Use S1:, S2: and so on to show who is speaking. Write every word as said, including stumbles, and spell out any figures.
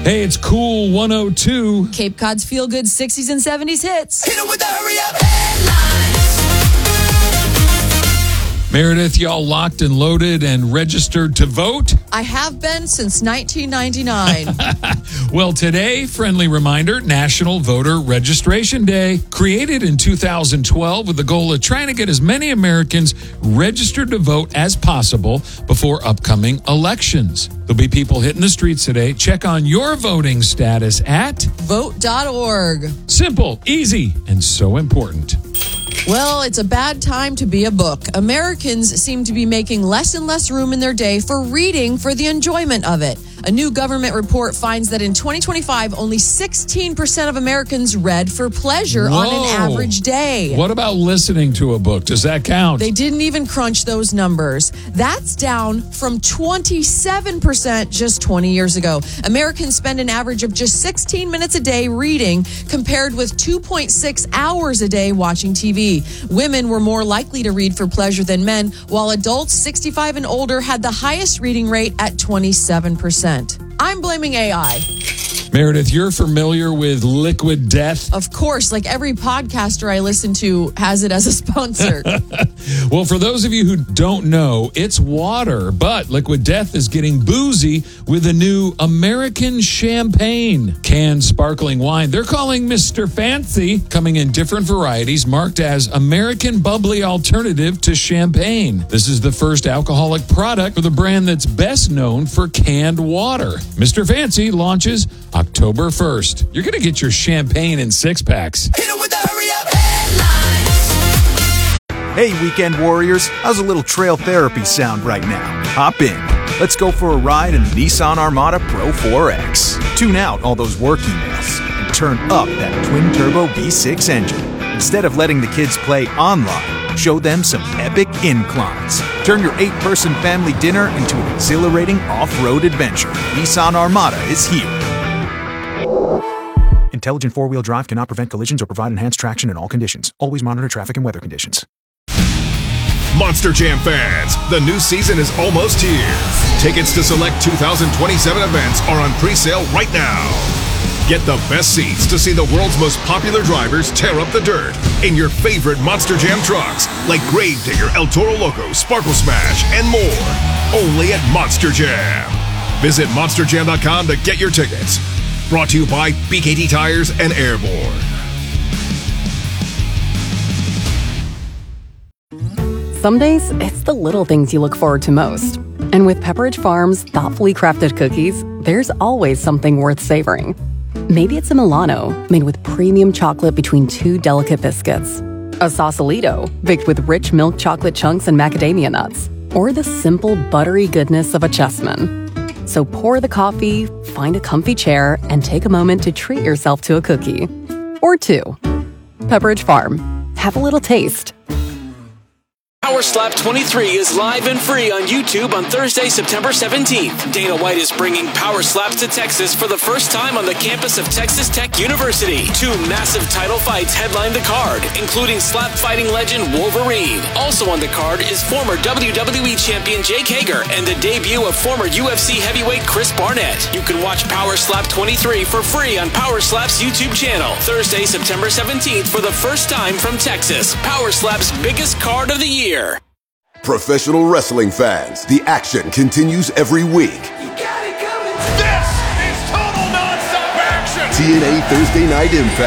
S1: Hey, it's Cool one oh two.
S2: Cape Cod's feel-good sixties and seventies hits.
S3: Hit it with the hurry-up headlines.
S1: Meredith, y'all locked and loaded and registered to vote?
S2: I have been since nineteen ninety-nine.
S1: Well, today, friendly reminder, National Voter Registration Day. Created in two thousand twelve with the goal of trying to get as many Americans registered to vote as possible before upcoming elections. There'll be people hitting the streets today. Check on your voting status at
S2: vote dot org.
S1: Simple, easy, and so important.
S2: Well, it's a bad time to be a book. Americans seem to be making less and less room in their day for reading for the enjoyment of it. A new government report finds that in twenty twenty-five, only sixteen percent of Americans read for pleasure
S1: Whoa.
S2: on an average day.
S1: What about listening to a book? Does that count?
S2: They didn't even crunch those numbers. That's down from twenty-seven percent just twenty years ago. Americans spend an average of just sixteen minutes a day reading, compared with two point six hours a day watching T V. Women were more likely to read for pleasure than men, while adults sixty-five and older had the highest reading rate at twenty-seven percent. I'm blaming A I.
S1: Meredith, you're familiar with Liquid Death?
S2: Of course, like every podcaster I listen to has it as a sponsor.
S1: Well, for those of you who don't know, it's water, but Liquid Death is getting boozy with a new American champagne. Canned sparkling wine they're calling Mister Fancy, coming in different varieties, marked as American bubbly alternative to champagne. This is the first alcoholic product for the brand that's best known for canned water. Mister Fancy launches October first. You're going to get your champagne in six packs.
S3: Hit it with the hurry-up headlines.
S4: Hey, weekend warriors, how's a little trail therapy sound right now? Hop in. Let's go for a ride in the Nissan Armada Pro four X. Tune out all those work emails and turn up that twin-turbo V six engine. Instead of letting the kids play online, show them some epic inclines. Turn your eight-person family dinner into an exhilarating off-road adventure. Nissan Armada is here. Intelligent four-wheel drive cannot prevent collisions or provide enhanced traction in all conditions. Always monitor traffic and weather conditions.
S5: Monster Jam fans, the new season is almost here. Tickets to select two thousand twenty-seven events are on pre-sale right now. Get the best seats to see the world's most popular drivers tear up the dirt in your favorite Monster Jam trucks, like Gravedigger, El Toro Loco, Sparkle Smash, and more. Only at Monster Jam. Visit monster jam dot com to get your tickets. Brought to you by B K T Tires and Airborne.
S6: Some days, it's the little things you look forward to most. And with Pepperidge Farm's thoughtfully crafted cookies, there's always something worth savoring. Maybe it's a Milano, made with premium chocolate between two delicate biscuits. A Sausalito, baked with rich milk chocolate chunks and macadamia nuts. Or the simple, buttery goodness of a Chessman. So pour the coffee, find a comfy chair, and take a moment to treat yourself to a cookie. Or two. Pepperidge Farm. Have a little taste.
S7: Power Slap twenty-three is live and free on YouTube on Thursday, September seventeenth. Dana White is bringing Power Slaps to Texas for the first time on the campus of Texas Tech University. Two massive title fights headline the card, including slap fighting legend Wolverine. Also on the card is former W W E champion Jake Hager and the debut of former U F C heavyweight Chris Barnett. You can watch Power Slap twenty-three for free on Power Slap's YouTube channel. Thursday, September seventeenth for the first time from Texas. Power Slap's biggest card of the year.
S8: Professional wrestling fans, the action continues every week.
S3: You got it coming. This is total nonstop action.
S8: T N A Thursday Night Impact.